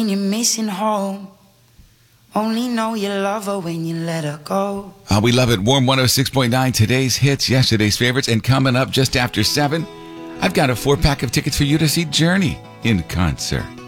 You're missing home. Only know you love her when you let her go. We love it. Warm 106.9, today's hits, yesterday's favorites. And coming up just after 7, I've got a 4-pack of tickets for you to see Journey in concert.